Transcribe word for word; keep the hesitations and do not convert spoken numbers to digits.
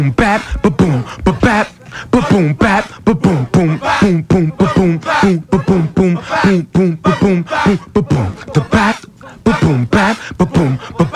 bap, ba boom, ba bap, ba boom, bap, ba boom, boom, boom, boom, ba boom, boom, ba boom, boom, boom, boom, ba boom, boom, ba boom, the bap, ba boom, bap, ba boom, ba